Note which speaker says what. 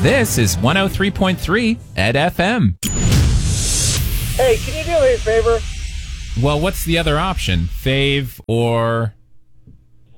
Speaker 1: This is 103.3 at FM.
Speaker 2: Hey, can you do me a favor?
Speaker 1: Well, what's the other option? Fave or